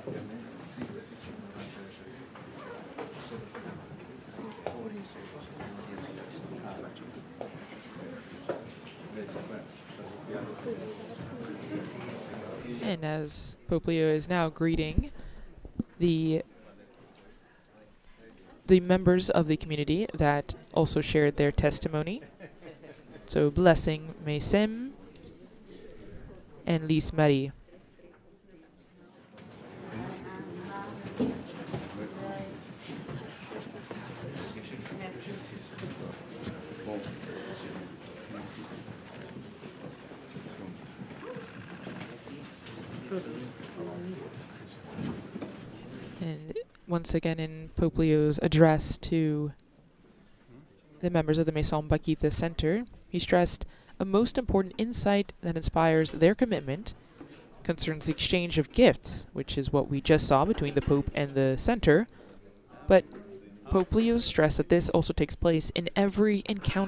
And as Pope Leo is now greeting the members of the community that also shared their testimony. So blessing Mesem and Lise Marie. And once again, in Pope Leo's address to the members of the Maison Bakita Center, he stressed a most important insight that inspires their commitment concerns the exchange of gifts, which is what we just saw between the Pope and the center. But Pope Leo stressed that this also takes place in every encounter